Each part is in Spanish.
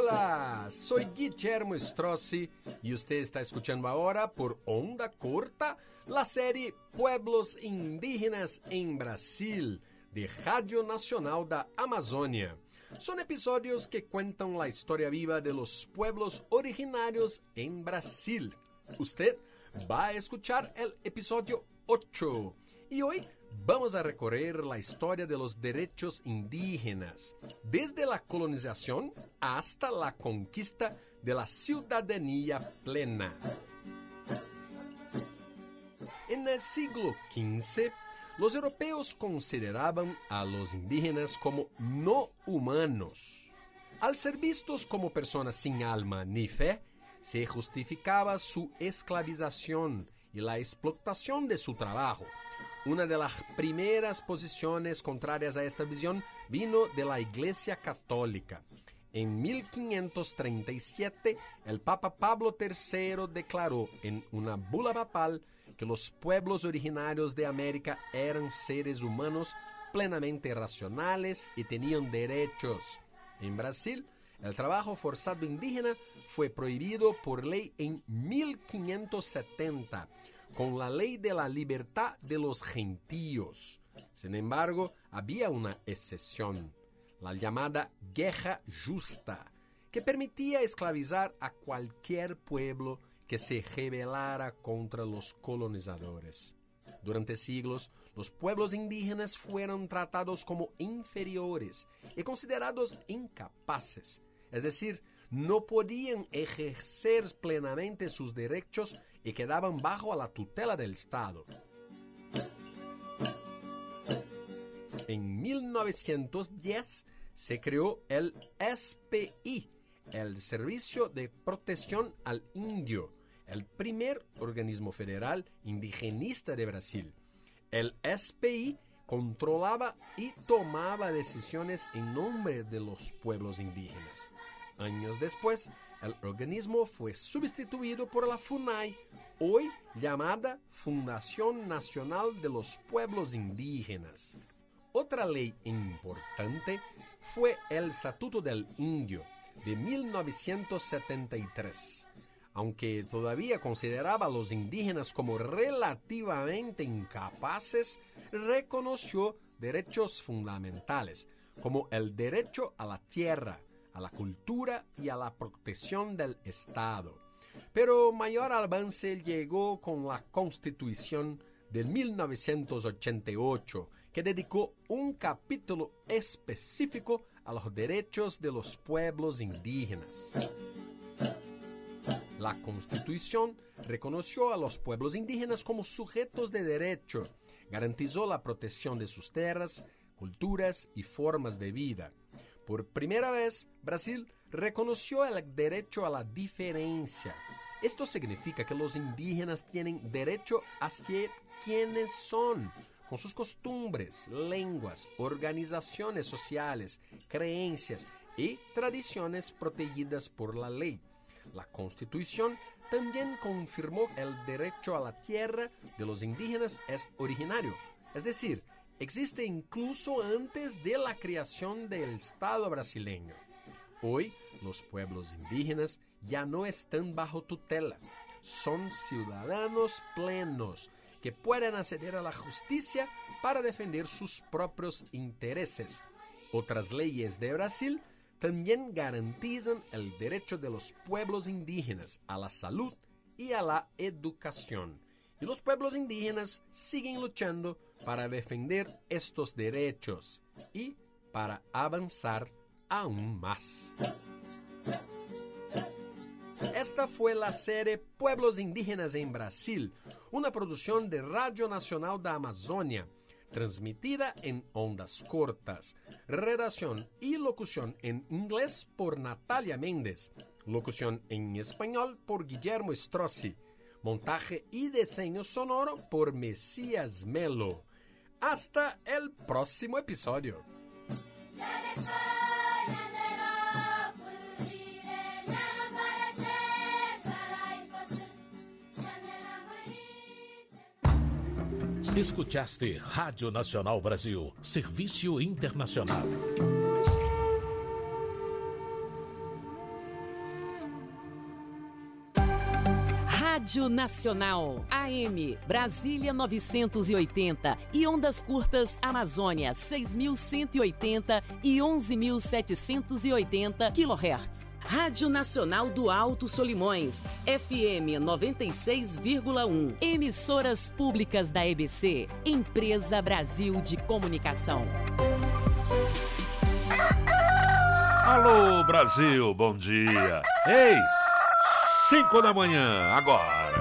Hola, soy Guillermo Strozzi y usted está escuchando ahora por Onda Corta la serie Pueblos Indígenas en Brasil, de Radio Nacional da Amazônia. Son episodios que cuentan la historia viva de los pueblos originarios en Brasil. Usted va a escuchar el episodio 8 y hoy vamos a recorrer la historia de los derechos indígenas, desde la colonización hasta la conquista de la ciudadanía plena. En el siglo XV, los europeos consideraban a los indígenas como no humanos. Al ser vistos como personas sin alma ni fe, se justificaba su esclavización y la explotación de su trabajo. Una de las primeras posiciones contrarias a esta visión vino de la Iglesia Católica. En 1537, el Papa Pablo III declaró en una bula papal que los pueblos originarios de América eran seres humanos plenamente racionales y tenían derechos. En Brasil, el trabajo forzado indígena fue prohibido por ley en 1570, con la ley de la libertad de los gentíos. Sin embargo, había una excepción, la llamada guerra justa, que permitía esclavizar a cualquier pueblo que se rebelara contra los colonizadores. Durante siglos, los pueblos indígenas fueron tratados como inferiores y considerados incapaces, es decir, no podían ejercer plenamente sus derechos y quedaban bajo la tutela del Estado. En 1910 se creó el SPI, el Servicio de Protección al Indio, el primer organismo federal indigenista de Brasil. El SPI controlaba y tomaba decisiones en nombre de los pueblos indígenas. Años después, el organismo fue sustituido por la FUNAI, hoy llamada Fundación Nacional de los Pueblos Indígenas. Otra ley importante fue el Estatuto del Indio, de 1973. Aunque todavía consideraba a los indígenas como relativamente incapaces, reconoció derechos fundamentales, como el derecho a la tierra, a la cultura y a la protección del Estado. Pero mayor avance llegó con la Constitución de 1988, que dedicó un capítulo específico a los derechos de los pueblos indígenas. La Constitución reconoció a los pueblos indígenas como sujetos de derecho, garantizó la protección de sus tierras, culturas y formas de vida. Por primera vez, Brasil reconoció el derecho a la diferencia. Esto significa que los indígenas tienen derecho a ser quienes son, con sus costumbres, lenguas, organizaciones sociales, creencias y tradiciones protegidas por la ley. La Constitución también confirmó el derecho a la tierra de los indígenas es originario, es decir, existe incluso antes de la creación del Estado brasileño. Hoy, los pueblos indígenas ya no están bajo tutela, son ciudadanos plenos que pueden acceder a la justicia para defender sus propios intereses. Otras leyes de Brasil también garantizan el derecho de los pueblos indígenas a la salud y a la educación. Y los pueblos indígenas siguen luchando para defender estos derechos y para avanzar aún más. Esta fue la serie Pueblos Indígenas en Brasil, una producción de Radio Nacional da Amazônia, transmitida en ondas cortas. Redacción y locución en inglés por Natalia Méndez. Locución en español por Guillermo Strozzi. Montaje y diseño sonoro por Mesías Melo. Hasta el próximo episodio. Escutaste Rádio Nacional Brasil, Serviço Internacional. Rádio Nacional, AM, Brasília 980 e ondas curtas Amazônia 6.180 e 11.780 kHz. Rádio Nacional do Alto Solimões, FM 96,1. Emissoras públicas da EBC, Empresa Brasil de Comunicação. Alô, Brasil, bom dia. Ei, 5 da manhã, agora.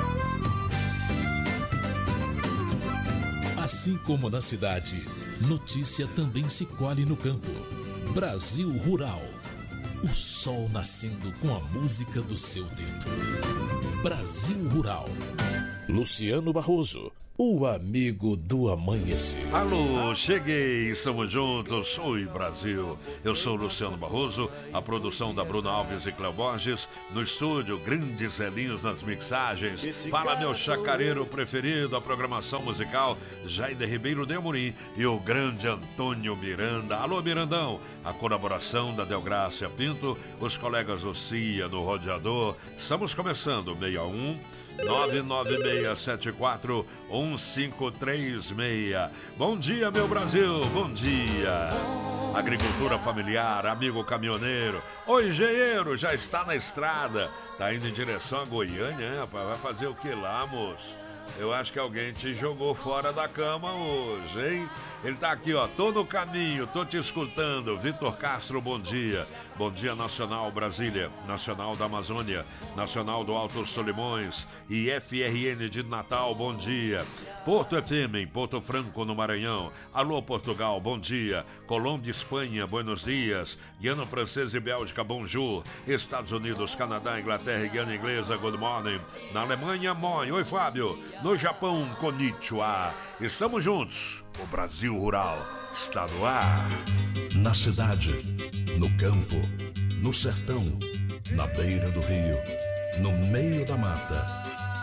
Assim como na cidade, notícia também se colhe no campo. Brasil Rural. O sol nascendo com a música do seu tempo. Brasil Rural. Luciano Barroso, o amigo do amanhecer. Alô, cheguei, estamos juntos, oi Brasil. Eu sou Luciano Barroso, a produção da Bruna Alves e Cléo Borges, no estúdio, grandes velhinhos nas mixagens. Fala meu chacareiro preferido, a programação musical, Jair Ribeiro de Amorim e o grande Antônio Miranda. Alô Mirandão, a colaboração da Delgrácia Pinto, os colegas Lucia no rodeador. Estamos começando, 61 996741536. Bom dia, meu Brasil, bom dia. Agricultura familiar, amigo caminhoneiro. Oi, engenheiro, já está na estrada. Tá indo em direção a Goiânia, hein, rapaz? Vai fazer o que lá, moço? Eu acho que alguém te jogou fora da cama hoje, hein? Ele tá aqui, ó, tô no caminho, tô te escutando. Vitor Castro, bom dia. Bom dia, Nacional Brasília, Nacional da Amazônia, Nacional do Alto Solimões e FRN de Natal, bom dia. Porto FM, em Porto Franco, no Maranhão. Alô, Portugal, bom dia. Colômbia, Espanha, buenos dias. Guiana Francesa e Bélgica, bonjour. Estados Unidos, Canadá, Inglaterra e Guiana Inglesa, good morning. Na Alemanha, moi. Oi, Fábio. No Japão, konnichiwa. Estamos juntos. O Brasil Rural está no ar. Na cidade, no campo, no sertão, na beira do rio, no meio da mata.